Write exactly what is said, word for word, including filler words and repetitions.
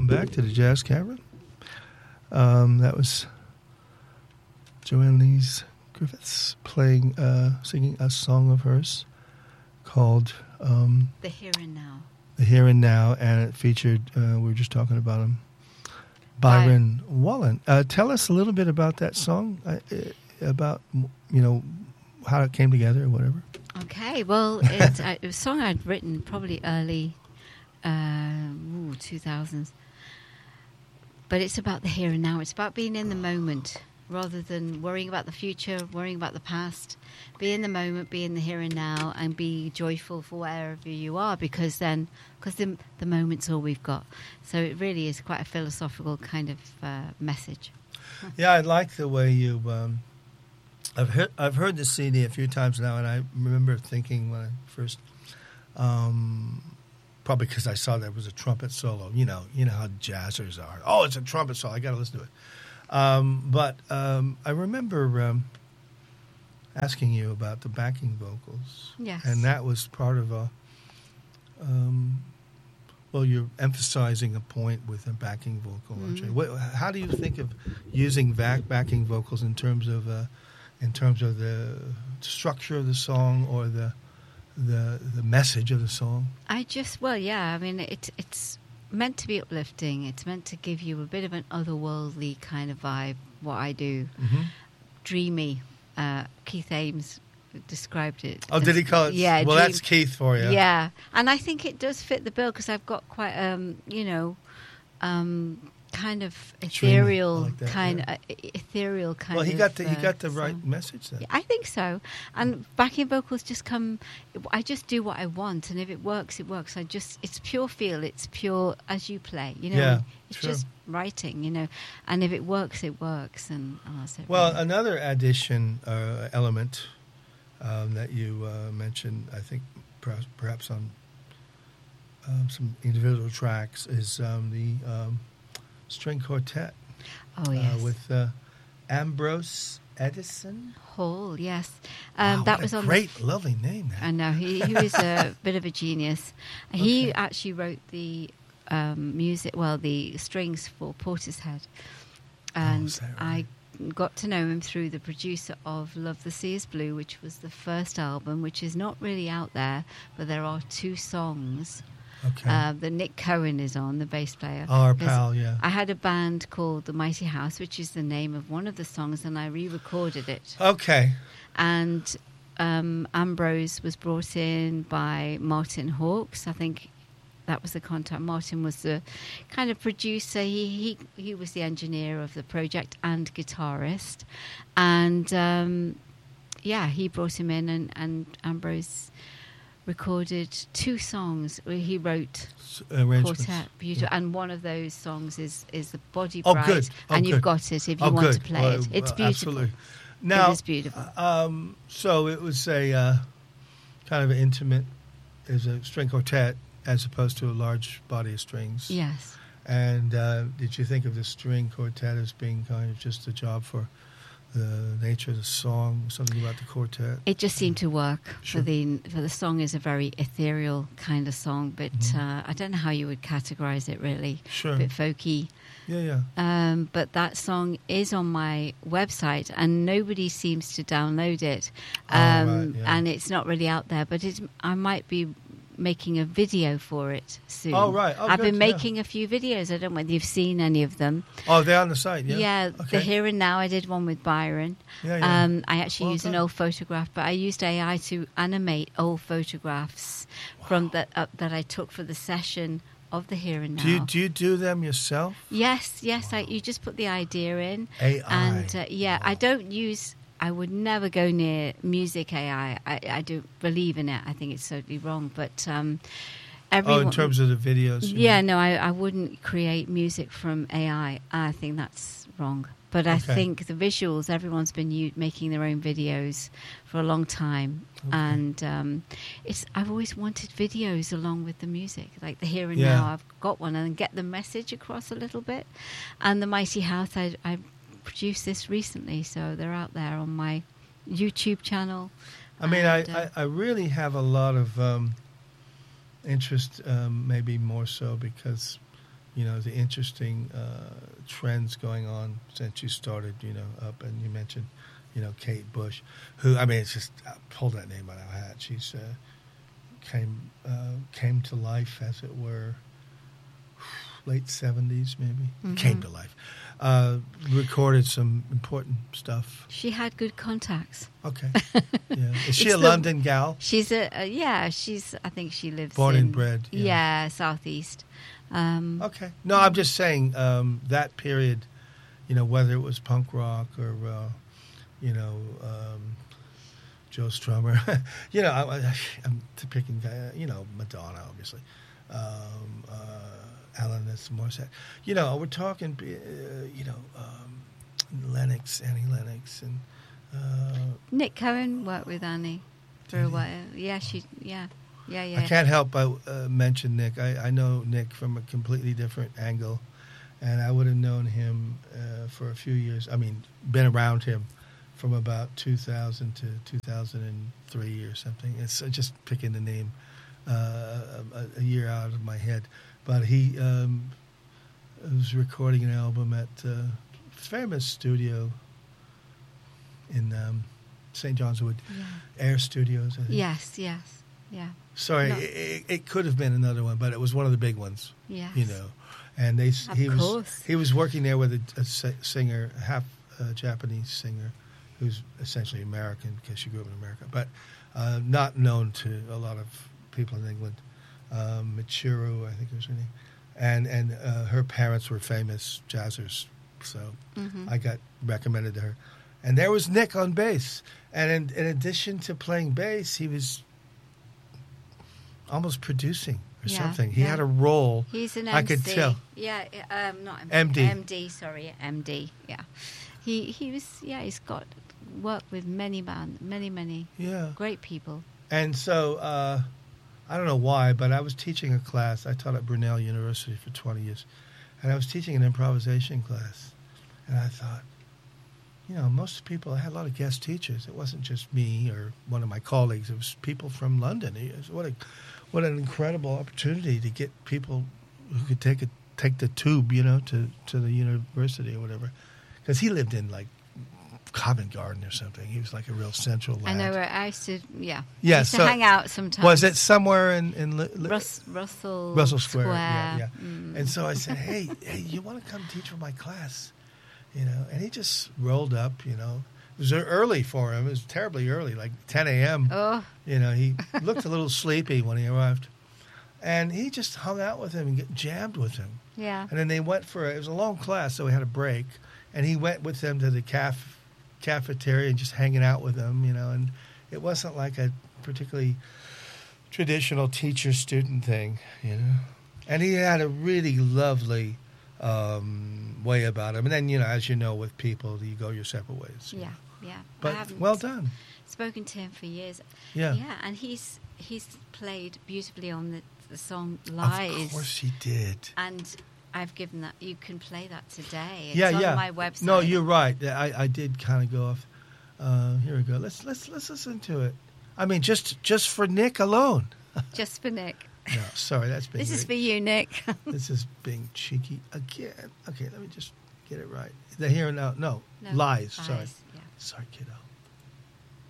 Welcome back to the Jazz Cavern. Um, that was Joanne Lees Griffiths playing, uh, singing a song of hers called um, The Here and Now. The Here and Now, and it featured, uh, we were just talking about him, Byron By- Wallen. Uh, tell us a little bit about that song, uh, about, you know, how it came together or whatever. Okay, well, it's uh, it was a song I'd written probably early uh, ooh, two thousands. But it's about the here and now. It's about being in the moment rather than worrying about the future, worrying about the past. Be in the moment, be in the here and now, and be joyful for wherever you are, because then, because the, the moment's all we've got. So it really is quite a philosophical kind of uh, message. Yeah, I like the way you... Um, I've heard, I've heard this C D a few times now, and I remember thinking when I first... Um, probably because I saw there was a trumpet solo. You know, you know how jazzers are. Oh, it's a trumpet solo. I got to listen to it. Um, but um, I remember um, asking you about the backing vocals. Yes. And that was part of a, um, well, you're emphasizing a point with a backing vocal, aren't Mm-hmm. you? What, how do you think of using back backing vocals in terms of, uh, in terms of the structure of the song or the, the the message of the song? I just, well, yeah, I mean, it, it's meant to be uplifting. It's meant to give you a bit of an otherworldly kind of vibe, what I do. Mm-hmm. Dreamy. Uh, Keith Ames described it. Oh, did he call it? Yeah. Well, dream, that's Keith for you. Yeah. And I think it does fit the bill because I've got quite, um, you know, um, kind of ethereal, like that, kind yeah. uh, ethereal kind Well, he of... got the, he uh, got the song. right message then. Yeah, I think so. And backing vocals just come, I just do what I want, and if it works, it works. I just, it's pure feel, it's pure as you play, you know. Yeah, it's true. just writing, you know. And if it works, it works. And oh, that's it. Well, really. another addition uh, element um, that you uh, mentioned, I think perhaps, perhaps on um, some individual tracks, is um, the um, string quartet. Oh, yes. Uh, with uh, Ambrose Edison. Hall, yes. Um, wow, that what was a on great, lovely name. That. I know, he, he was a bit of a genius. He Okay. actually wrote the um, music, well, the strings for Portishead. And is that I right? got to know him through the producer of Love the Sea is Blue, which was the first album, which is not really out there, but there are two songs Okay. uh, that Nick Cohen is on, the bass player. Oh, our There's- pal, yeah. I had a band called The Mighty House, which is the name of one of the songs, and I re-recorded it. Okay. And um, Ambrose was brought in by Martin Hawkes. I think that was the contact. Martin was the kind of producer. He he, he was the engineer of the project and guitarist. And um, yeah, he brought him in, and, and Ambrose recorded two songs. He wrote S- arrangements. quartet, beautiful, Yeah. and one of those songs is is the Body Oh, Bride, good. Oh, and good. you've got it if you Oh, want good. to play Well, it. It's well, beautiful. Absolutely. Now, It is beautiful. Um, so it was a uh, kind of an intimate, is a string quartet as opposed to a large body of strings. Yes. And uh, did you think of the string quartet as being kind of just a job for the nature of the song, something about the quartet? It just seemed to work Sure. for the for the song is a very ethereal kind of song, but Mhm. uh, I don't know how you would categorize it really. Sure. A bit folky. Yeah, yeah. Um, but that song is on my website, and nobody seems to download it. Oh, Um, right, yeah. And it's not really out there, but it's, I might be making a video for it soon. Oh, right. Oh, I've good, been yeah. making a few videos. I don't know whether you've seen any of them. Oh, they're on the site, yeah? Yeah, Okay. the Here and Now. I did one with Byron. Yeah, yeah. Um, I actually Well used an done. old photograph, but I used A I to animate old photographs from that uh, that I took for the session of the Here and Now. Do you, do you do them yourself? Yes, yes. I, you just put the idea in, A I. and uh, yeah, I don't use. I would never go near music A I. I, I don't believe in it. I think it's totally wrong. But um, everyone, Oh, in terms of the videos? you yeah, mean? no, I, I wouldn't create music from A I. I think that's wrong. But I Okay. think the visuals, everyone's been u- making their own videos for a long time. Okay. And um, it's I've always wanted videos along with the music, like the Here and Yeah. Now. I've got one and get the message across a little bit. And the Mighty House, I, I produced this recently, so they're out there on my YouTube channel. I mean, And, I, uh, I, I really have a lot of um, interest, um, maybe more so because you know, the interesting uh, trends going on since you started, you know, up. And you mentioned, you know, Kate Bush, who, I mean, it's just, I pulled that name out of my hat. She's uh, came uh, came to life, as it were, late seventies, maybe. Mm-hmm. Came to life. Uh, recorded some important stuff. She had good contacts. Okay. Yeah. Is she It's a the- London gal? She's a, uh, yeah, she's, I think she lives Born in... and bred, yeah. Yeah, southeast. Um, Okay. No, I'm just saying um, that period, you know, whether it was punk rock or, uh, you know, um, Joe Strummer, you know, I, I, I'm picking, uh, you know, Madonna, obviously, um, uh, Alanis Morissette. You know, we're talking, uh, you know, um, Lennox, Annie Lennox, and uh, Nick Cohen worked with Annie for Did a he? while. Yeah, she, yeah, yeah, yeah. I can't help but uh, mention Nick. I, I know Nick from a completely different angle, and I would have known him uh, for a few years. I mean, been around him from about two thousand to two thousand three or something. It's uh, just picking the name uh, a, a year out of my head. But he um, was recording an album at a famous studio in um, Saint John's Wood, Yeah. Air Studios, I think. Yes, yes, yeah, Sorry, No. it, it could have been another one, but it was one of the big ones, yes. you know. And they Of he was course. he was working there with a, a si- singer, half uh, Japanese singer, who's essentially American because she grew up in America, but uh, not known to a lot of people in England. Um, Michiru, I think was her name, and and uh, her parents were famous jazzers, so Mhm. I got recommended to her. And there was Nick on bass, and in, in addition to playing bass, he was almost producing or Yeah, something. He yeah. had a role. He's an M C. I could tell. Yeah, um, not M C. M D. M D, sorry, M D. Yeah, he he was. Yeah, he's got worked with many band, many many Yeah. great people. And so uh, I don't know why, but I was teaching a class. I taught at Brunel University for twenty years, and I was teaching an improvisation class. And I thought, you know, most people, I had a lot of guest teachers. It wasn't just me or one of my colleagues. It was people from London. It was, what a what an incredible opportunity to get people who could take a take the tube, you know, to, to the university or whatever. Because he lived in, like, Covent Garden or something. He was like a real central lad. I know where I used to. Yeah, Yeah, I used so- to hang out sometimes. Was it somewhere in... in Li- Li- Rus- Russell Russell Square, yeah, yeah. Mm. And so I said, hey, hey, you want to come teach for my class? You know, and he just rolled up, you know. It was early for him. It was terribly early, like ten a.m. Oh, You know, he looked a little sleepy when he arrived. And he just hung out with him and get jammed with him. yeah. And then they went for, it was a long class, so we had a break. And he went with them to the caf- cafeteria and just hanging out with them, you know. And it wasn't like a particularly traditional teacher-student thing, you know. And he had a really lovely um, way about him. And then, you know, as you know, with people, you go your separate ways. you Yeah, know. yeah. I But haven't well done. spoken to him for years. Yeah. Yeah, and he's he's played beautifully on the, the song Lies. Of course he did. And I've given that. You can play that today. It's yeah, on yeah. my website. No, you're right. I, I did kind of go off. Uh, here we go. Let's let's let's listen to it. I mean, just just for Nick alone. Just for Nick. No, sorry, that's being This is for very- you, Nick. this is being cheeky again. Okay, let me just get it right. The here and now. No, No, lies. Sorry, Lies, yeah. sorry, kiddo.